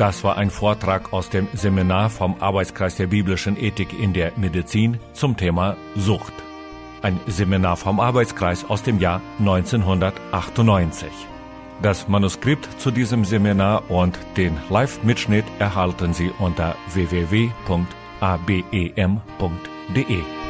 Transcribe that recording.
Das war ein Vortrag aus dem Seminar vom Arbeitskreis der biblischen Ethik in der Medizin zum Thema Sucht. Ein Seminar vom Arbeitskreis aus dem Jahr 1998. Das Manuskript zu diesem Seminar und den Live-Mitschnitt erhalten Sie unter www.abem.de.